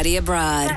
Study Abroad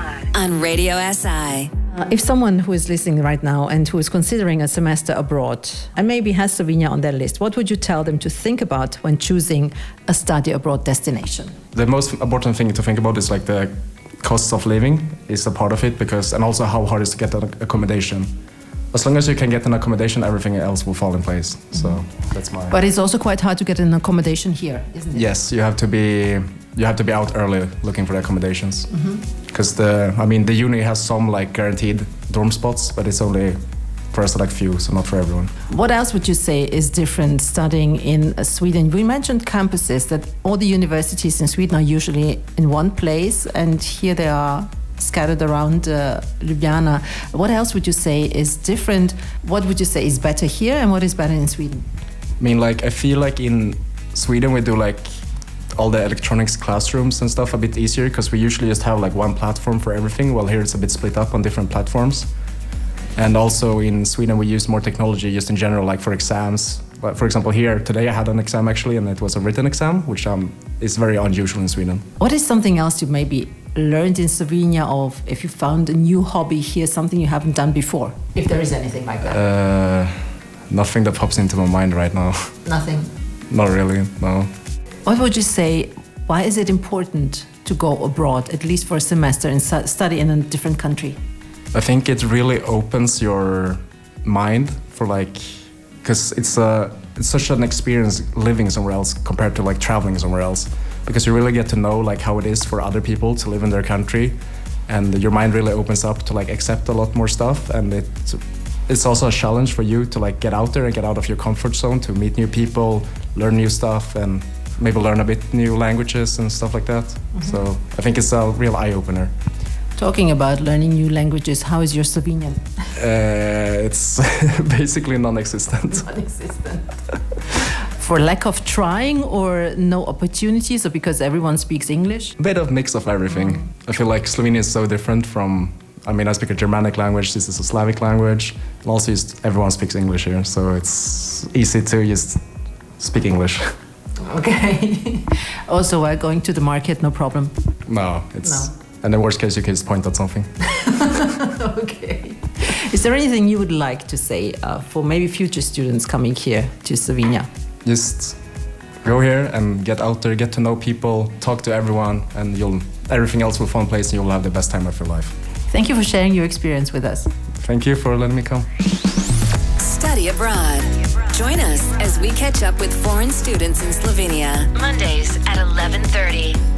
on Radio SI. If someone who is listening right now and who is considering a semester abroad and maybe has Slovenia on their list, what would you tell them to think about when choosing a study abroad destination? The most important thing to think about is like the costs of living is a part of it, and also how hard it is to get an accommodation. As long as you can get an accommodation, everything else will fall in place. So that's my. But it's also quite hard to get an accommodation here, isn't it? Yes, you have to be out early looking for the accommodations. Because the uni has some like guaranteed dorm spots, but it's only for a select few, so not for everyone. What else would you say is different studying in Sweden? We mentioned campuses, that all the universities in Sweden are usually in one place, and here they are scattered around Ljubljana. What else would you say is different? What would you say is better here, and what is better in Sweden? I feel like in Sweden we do like all the electronics classrooms and stuff a bit easier, because we usually just have like one platform for everything, while here it's a bit split up on different platforms. And also in Sweden we use more technology just in general, like for exams. But for example, here today I had an exam actually, and it was a written exam, which is very unusual in Sweden. What is something else you maybe learned in Slovenia, of if you found a new hobby here, something you haven't done before, if there is anything like that? Nothing that pops into my mind right now. Nothing? Not really, no. What would you say, why is it important to go abroad, at least for a semester, and study in a different country? I think it really opens your mind for because it's such an experience living somewhere else compared to like traveling somewhere else, because you really get to know like how it is for other people to live in their country, and your mind really opens up to like accept a lot more stuff, and it's also a challenge for you to like get out there and get out of your comfort zone, to meet new people, learn new stuff, and maybe learn a bit new languages and stuff like that. So I think it's a real eye-opener. Talking about learning new languages, how is your Slovenian? It's basically non-existent. Non-existent. For lack of trying, or no opportunities, or because everyone speaks English? A bit of mix of everything. I feel like Slovenia is so different from, I speak a Germanic language, this is a Slavic language, and also everyone speaks English here, so it's easy to just speak English. Okay. Also, while going to the market, no problem? No. And in the worst case, you can just point at something. Okay. Is there anything you would like to say for maybe future students coming here to Slovenia? Just go here and get out there, get to know people, talk to everyone, and everything else will fall in place, and you'll have the best time of your life. Thank you for sharing your experience with us. Thank you for letting me come. Study Abroad. Join us as we catch up with foreign students in Slovenia. Mondays at 11:30.